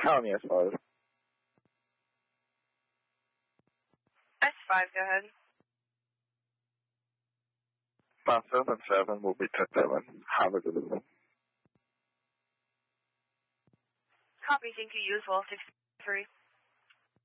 County S5. S5, go ahead. 977 will be 10-7. Have a good evening. Copy, thank you, US 63.